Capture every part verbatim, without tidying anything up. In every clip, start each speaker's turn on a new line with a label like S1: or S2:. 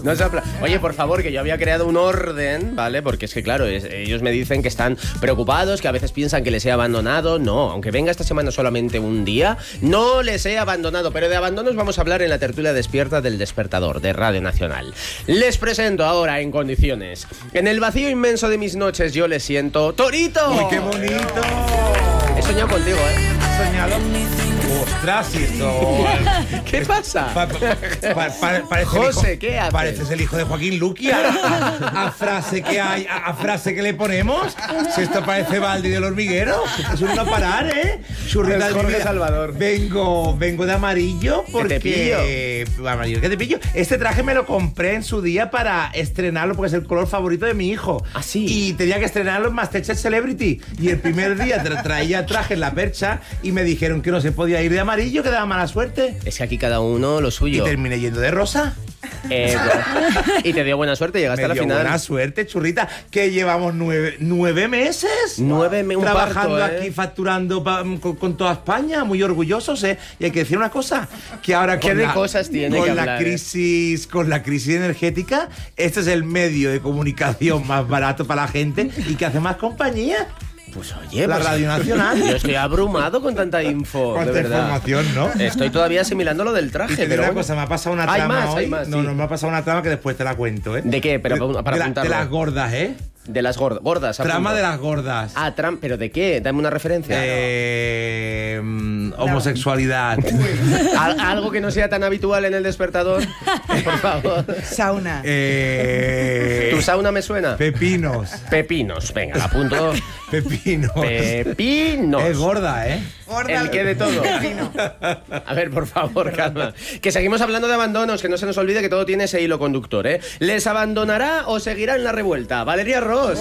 S1: No se apla- Oye, por favor, que yo había creado un orden, ¿vale? Porque es que, claro, es, ellos me dicen que están preocupados, que a veces piensan que les he abandonado. No, aunque venga esta semana solamente un día, no les he abandonado. Pero de abandonos vamos a hablar en la tertulia despierta del Despertador de Radio Nacional. Les presento ahora en condiciones. En el vacío inmenso de mis noches yo les siento... ¡Torito!
S2: ¡Uy, qué bonito!
S1: He soñado contigo, ¿eh?
S2: ¿Has soñado? ¡Ostras, y esto!
S1: ¿Qué pasa?
S2: Pa, pa, pa, pa, parece
S1: José,
S2: hijo,
S1: ¿qué haces?
S2: Pareces el hijo de Joaquín Luqui. A, a, a frase que hay, a, a frase que le ponemos. Si esto parece Baldi del hormiguero. Es un no parar, ¿eh? Churrita
S1: Es
S2: de mi
S1: Jorge
S2: vida.
S1: Salvador.
S2: Vengo, vengo de amarillo porque...
S1: ¿Qué te
S2: Amarillo, ¿qué te pillo? Este traje me lo compré en su día para estrenarlo porque es el color favorito de mi hijo.
S1: ¿Ah, sí?
S2: Y tenía que estrenarlo en Masterchef Celebrity. Y el primer día tra traía traje en la percha y me dijeron que no se podía ir de amarillo, que daba mala suerte.
S1: Es que aquí cada uno lo
S2: Y
S1: suyo.
S2: terminé yendo de rosa.
S1: Eh, y te dio buena suerte, llegaste
S2: Me
S1: a la
S2: dio
S1: final.
S2: buena suerte, churrita. Que llevamos nueve, nueve meses.
S1: Nueve me- un
S2: trabajando
S1: parto, ¿eh?
S2: aquí, facturando pa- con, con toda España, muy orgullosos, ¿eh? Y hay que decir una cosa, que ahora
S1: ¿Qué
S2: con
S1: de
S2: la,
S1: cosas tiene
S2: con
S1: que
S2: la
S1: hablar, eh?
S2: crisis, con la crisis energética, este es el medio de comunicación más barato para la gente y que hace más compañía.
S1: Pues oye,
S2: La
S1: pues,
S2: Radio Nacional.
S1: yo estoy abrumado con tanta info, de
S2: Cuánta
S1: verdad.
S2: información, ¿no?
S1: Estoy todavía asimilando lo del
S2: Y
S1: traje,
S2: te diré
S1: pero
S2: una
S1: bueno.
S2: cosa, me ha pasado una
S1: Hay
S2: trama
S1: más,
S2: hoy.
S1: hay más,
S2: no,
S1: sí.
S2: no, me ha pasado una trama que después te la cuento, ¿eh?
S1: ¿De qué? Pero
S2: de,
S1: para
S2: de la-
S1: apuntarlo.
S2: de las gordas, ¿eh?
S1: De las gordas, gordas.
S2: Trama
S1: apunto.
S2: de las gordas.
S1: Ah, tram, ¿pero de qué? Dame una referencia.
S2: Eh, mm, homosexualidad.
S1: Al- algo que no sea tan habitual en el Despertador, por favor.
S3: Sauna.
S2: Eh,
S1: ¿Tu sauna me suena?
S2: pepinos.
S1: Pepinos, venga, la apunto.
S2: Pepinos.
S1: Pepinos.
S2: Es gorda, ¿eh?
S3: Gorda.
S1: El que de todo. A ver, por favor, calma. Que seguimos hablando de abandonos, que no se nos olvide que todo tiene ese hilo conductor, ¿eh? ¿Les abandonará o seguirá en la revuelta? Valeria Ross.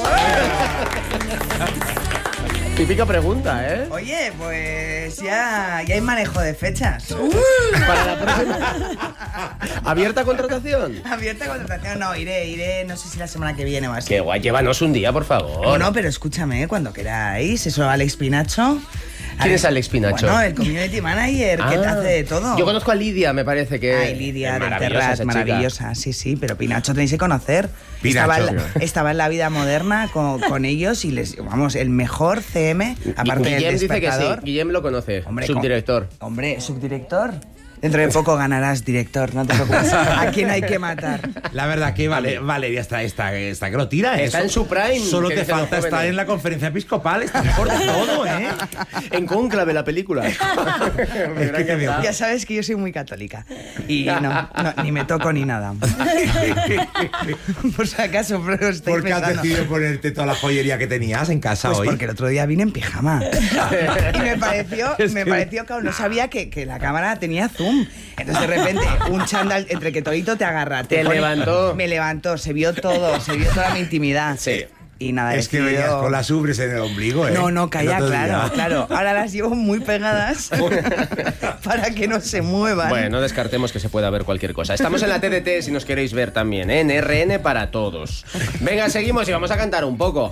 S1: Típica pregunta, ¿eh?
S3: Oye, pues ya, ya hay manejo de fechas.
S1: Para la próxima. ¿Abierta contratación?
S3: Abierta contratación, no, iré, iré, no sé si la semana que viene o así.
S1: Qué guay, llévanos un día, por favor.
S3: Bueno, pero escúchame, cuando queráis, eso, Alex Pinacho.
S1: ¿Quién es Alex Pinacho?
S3: Bueno, el community manager, que te
S1: Ah,
S3: hace de todo.
S1: Yo conozco a Lidia, me parece que...
S3: Ay, Lidia
S1: es
S3: del
S1: maravillosa
S3: Terrat,
S1: esa chica.
S3: maravillosa, sí, sí, pero Pinacho tenéis que conocer.
S2: Pinacho.
S3: Estaba en, la, estaba en la vida moderna con, con ellos y les, vamos, el mejor C M, aparte
S1: Y
S3: del
S1: Guillem dice que sí,
S3: Despertador.
S1: Guillem lo conoce,
S3: Hombre,
S1: subdirector.
S3: con- hombre, subdirector. Dentro de poco ganarás director, no te preocupes. ¿A quién hay que matar?
S2: La verdad que vale, Valeria está, está, está que lo tira, ¿eh?
S1: Está en su prime,
S2: Solo
S1: que
S2: te
S1: dicen los
S2: falta estar
S1: jóvenes.
S2: en la conferencia episcopal. Está mejor de todo, ¿eh?
S1: En Cónclave, la película.
S2: Es que te veo.
S3: Ya sabes que yo soy muy católica. Y no, no, ni me toco ni nada. Por si acaso, pero estoy
S2: ¿Por qué has
S3: pensando.
S2: decidido ponerte toda la joyería que tenías en casa
S3: Pues
S2: hoy?
S3: porque el otro día vine en pijama. Y me pareció,
S2: Es
S3: me
S2: que-
S3: pareció que no sabía que, que la cámara tenía zoom. Entonces de repente, un chándal entre que Torito te agarra, te,
S1: Te
S3: pone-
S1: levantó.
S3: Me levantó, se vio todo, se vio toda mi intimidad.
S1: Sí.
S3: Y nada,
S2: Es que
S3: decidí
S2: venías
S3: yo-
S2: con las ubres en el ombligo, ¿eh?
S3: No, no,
S2: El
S3: calla,
S2: otro
S3: claro,
S2: día.
S3: claro. Ahora las llevo muy pegadas para que no se muevan.
S1: Bueno, no descartemos que se pueda ver cualquier cosa. Estamos en la T D T si nos queréis ver también, ¿eh? En R N para todos. Venga, seguimos y vamos a cantar un poco.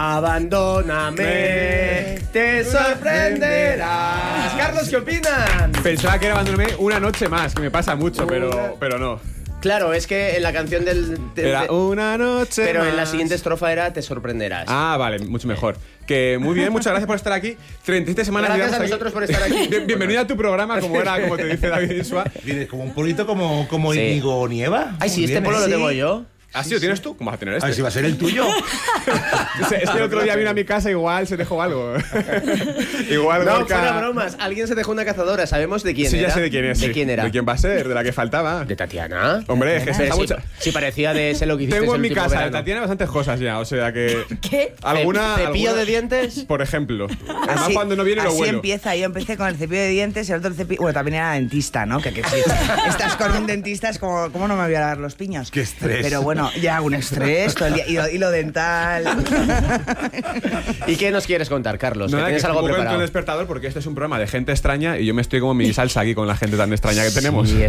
S1: Abandóname, te sorprenderás. Carlos, ¿qué opinan?
S4: Pensaba que era abandonarme una noche más, que me pasa mucho, pero, pero no.
S1: Claro, es que en la canción del... de-
S4: Era
S1: de-
S4: una noche
S1: pero en la
S4: más.
S1: siguiente estrofa era te sorprenderás.
S4: Ah, vale, mucho mejor. Que muy bien, muchas gracias por estar aquí. treinta y siete semanas
S1: Gracias
S4: llevamos
S1: a nosotros por estar aquí.
S4: Bien- bienvenida a tu programa, como era, como te dice David Insua.
S2: Vienes como un polito como, como
S1: Sí.
S2: Íñigo Nieva.
S1: Ay, sí,
S2: Muy
S1: este
S2: bien,
S1: polo
S2: ¿eh?
S1: lo
S3: Sí.
S1: tengo yo.
S4: ¿Ah, sí, lo tienes tú? ¿Cómo vas a tener
S2: A
S4: este?
S2: ver si va a ser el tuyo.
S4: Es que el otro día vino a mi casa, igual se dejó algo. Igual
S1: No,
S4: Gorka-
S1: fuera bromas. Alguien se dejó una cazadora. ¿Sabemos de quién
S4: Sí,
S1: era?
S4: ya sé de quién es.
S1: ¿De
S4: sí.
S1: quién era?
S4: ¿De quién va a ser? De la que faltaba.
S1: ¿De Tatiana?
S4: Hombre, es que se
S1: Pero
S4: está
S1: sí,
S4: mucha...
S1: sí parecía de ese lo que hiciste
S4: Tengo en
S1: el
S4: mi
S1: último
S4: casa de
S1: verano.
S4: Tatiana bastantes cosas ya, o sea que...
S3: ¿Qué?
S4: ¿Alguna,
S1: ¿Cepillo
S4: alguna-
S1: de dientes?
S4: Por ejemplo. Además
S3: Así,
S4: cuando no viene lo
S3: así
S4: vuelo.
S3: empieza, yo empecé con el cepillo de dientes, el otro el cepillo... Bueno, también era dentista, ¿no? Que, que si estás con un dentista es como, ¿cómo no me voy a lavar los piños?
S2: Qué estrés.
S3: Pero bueno, ya un estrés todo el día, y lo, y lo dental...
S1: ¿Y qué nos quieres contar, Carlos?
S4: Nada,
S1: ¿Que tienes
S4: que
S1: algo
S4: estoy un poco en
S1: preparado?
S4: el despertador porque este es un programa de gente extraña y yo me estoy como en mi salsa aquí con la gente tan extraña que tenemos.
S1: Sí,